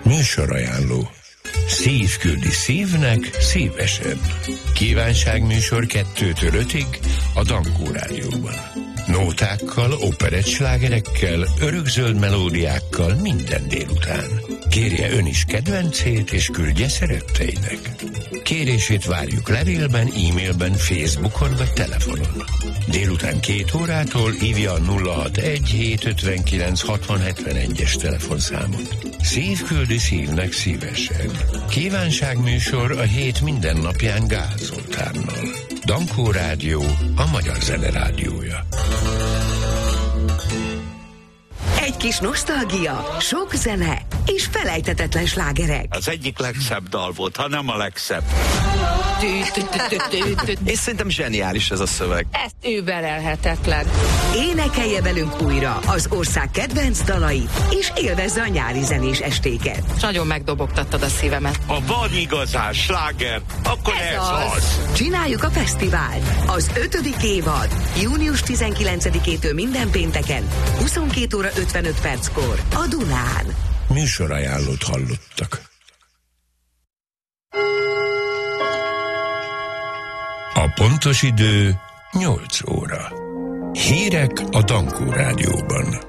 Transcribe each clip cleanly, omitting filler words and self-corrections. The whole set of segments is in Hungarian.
Műsorajánló. Szív küldi szívnek szívesen. Kívánságműsor 2-től 5-ig a Dankó Rádióban. Nótákkal, operettslágerekkel, örökzöld melódiákkal minden délután. Kérje ön is kedvencét, és küldje szeretteinek. Kérését várjuk levélben, e-mailben, Facebookon vagy telefonon. Délután 2 órától hívja a 061-759-6071-es telefonszámot. Szív küldi szívnek szívesen. Kívánságműsor a hét minden napján Gál Zoltánnal. Dankó Rádió, a magyar zene rádiója. Egy kis nosztalgia, sok zene és felejthetetlen slágerek. Az egyik legszebb dal volt, ha nem a legszebb. És szerintem zseniális ez a szöveg. Ez überelhetetlen. Énekelje velünk újra az ország kedvenc dalait, és élvezze a nyári zenés estéket. Nagyon megdobogtattad a szívemet. Ha van igazán sláger, akkor ez az. Csináljuk a fesztivált. Az 5. évad június 19-től minden pénteken 22 óra 55 perckor a Dunán. Műsorajánlót hallottak. A pontos idő 8 óra. Hírek a Dankó Rádióban.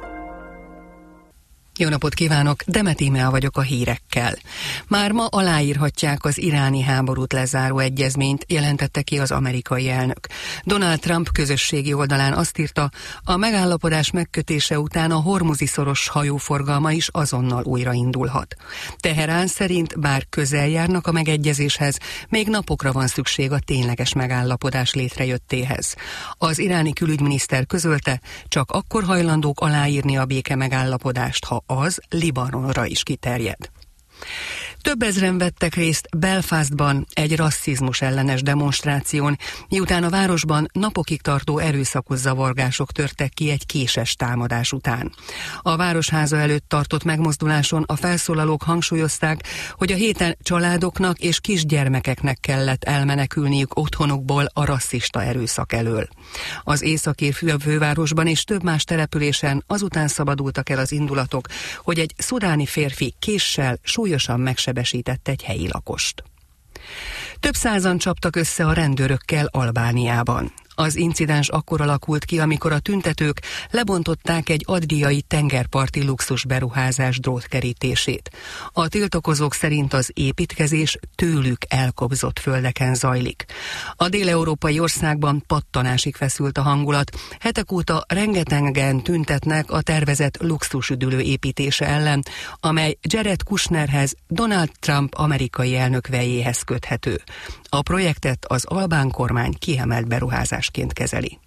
Jó napot kívánok, Demet Íme vagyok a hírekkel. Már ma aláírhatják az iráni háborút lezáró egyezményt, jelentette ki az amerikai elnök. Donald Trump közösségi oldalán azt írta, a megállapodás megkötése után a Hormuzi-szoros hajóforgalma is azonnal újraindulhat. Teherán szerint bár közel járnak a megegyezéshez, még napokra van szükség a tényleges megállapodás létrejöttéhez. Az iráni külügyminiszter közölte, csak akkor hajlandók aláírni a béke megállapodást, ha az Libanonra is kiterjed. Több ezren vettek részt Belfastban egy rasszizmus ellenes demonstráción, miután a városban napokig tartó erőszakos zavargások törtek ki egy késes támadás után. A Városháza előtt tartott megmozduláson a felszólalók hangsúlyozták, hogy a héten családoknak és kisgyermekeknek kellett elmenekülniük otthonukból a rasszista erőszak elől. Az északír fővárosban és több más településen azután szabadultak el az indulatok, hogy egy szudáni férfi késsel súlyosan megsebesített egy helyi lakost. Több százan csaptak össze a rendőrökkel Albániában. Az incidens akkor alakult ki, amikor a tüntetők lebontották egy adriai tengerparti luxus beruházás drótkerítését. A tiltakozók szerint az építkezés tőlük elkobzott földeken zajlik. A déleurópai országban pattanásig feszült a hangulat. Hetek óta rengetegen tüntetnek a tervezett luxusüdülő építése ellen, amely Jared Kushnerhez, Donald Trump amerikai elnök vejéhez köthető. A projektet az albán kormány kiemelt beruházásként kezeli.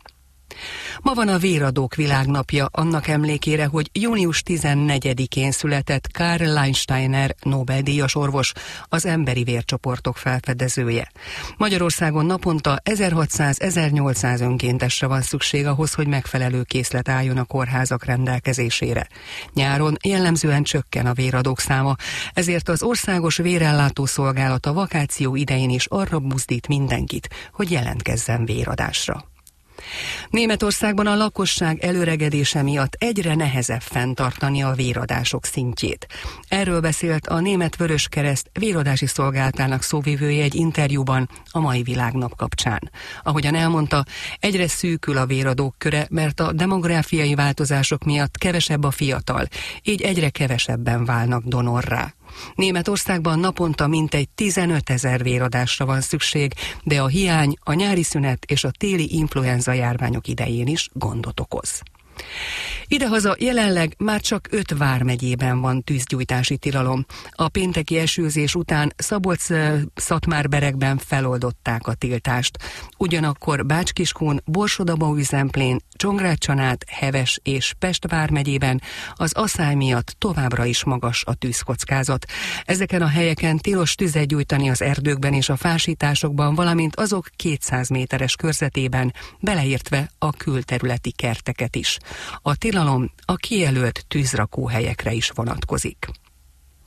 Ma van a Véradók világnapja, annak emlékére, hogy június 14-én született Karl Landsteiner Nobel-díjas orvos, az emberi vércsoportok felfedezője. Magyarországon naponta 1600-1800 önkéntesre van szükség ahhoz, hogy megfelelő készlet álljon a kórházak rendelkezésére. Nyáron jellemzően csökken a véradók száma, ezért az Országos Vérellátó Szolgálat a vakáció idején is arra buzdít mindenkit, hogy jelentkezzen véradásra. Németországban a lakosság előregedése miatt egyre nehezebb fenntartani a véradások szintjét. Erről beszélt a Német Vöröskereszt véradási szolgálatának szóvivője egy interjúban a mai világnap kapcsán. Ahogyan elmondta, egyre szűkül a véradók köre, mert a demográfiai változások miatt kevesebb a fiatal, így egyre kevesebben válnak donorrá. Németországban naponta mintegy 15 000 véradásra van szükség, de a hiány a nyári szünet és a téli influenza járványok idején is gondot okoz. Idehaza jelenleg már csak 5 vármegyében van tűzgyújtási tilalom. A pénteki esőzés után Szabolcs-Szatmár-Berekben feloldották a tiltást. Ugyanakkor Bács-Kiskun, Borsod-Abaúj-Zemplén, Csongrád-Csanád, Heves és Pest vármegyében az aszály miatt továbbra is magas a tűzkockázat. Ezeken a helyeken tilos tüzet gyújtani az erdőkben és a fásításokban, valamint azok 200 méteres körzetében, beleértve a külterületi kerteket is. A tilalom a kijelölt tűzrakóhelyekre is vonatkozik.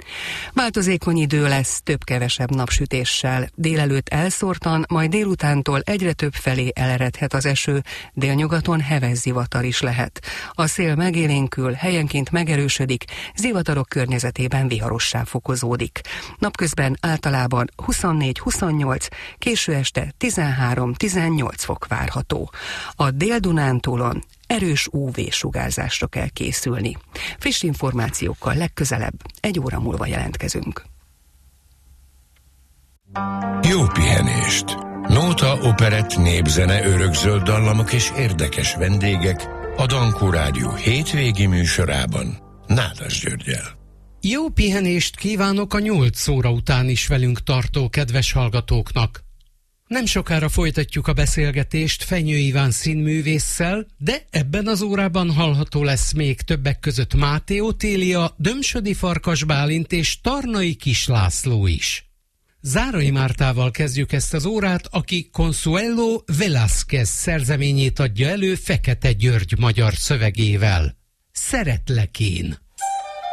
Változékony idő lesz, több-kevesebb napsütéssel. Délelőtt elszórtan, majd délutántól egyre több felé eleredhet az eső, délnyugaton heves zivatar is lehet. A szél megélénkül, helyenként megerősödik, zivatarok környezetében viharossá fokozódik. Napközben általában 24-28, késő este 13-18 fok várható. A Dél-Dunántúlon erős UV-sugárzásra kell készülni. Friss információkkal legközelebb 1 óra múlva jelentkezünk. Jó pihenést! Nóta, operett, népzene, örökzöld dallamok és érdekes vendégek a Dankó Rádió hétvégi műsorában Nádas Györggyel. Jó pihenést kívánok a 8 óra után is velünk tartó kedves hallgatóknak. Nem sokára folytatjuk a beszélgetést Fenyő Iván színművésszel, de ebben az órában hallható lesz még többek között Máté Otélia, Dömsödi Farkas Bálint és Tarnai Kis László is. Zárai Mártával kezdjük ezt az órát, aki Consuelo Velázquez szerzeményét adja elő Fekete György magyar szövegével. Szeretlek én.